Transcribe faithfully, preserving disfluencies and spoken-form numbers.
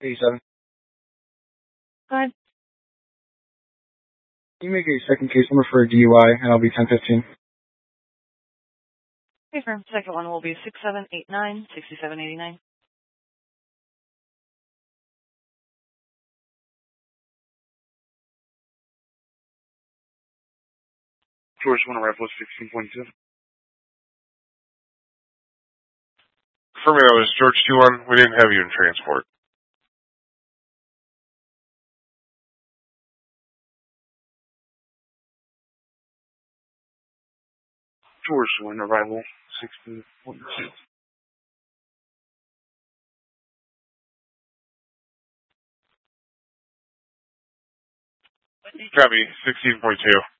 eighty-seven. Go ahead. Can you make a second case number for a D U I, and I'll be ten fifteen. Okay, firm. Second one will be six seven eight nine, six seven eight nine. George one arrival sixteen point two. Affirmative, that was George two one. We didn't have you in transport. George one arrival sixteen point two. Copy, sixteen point two.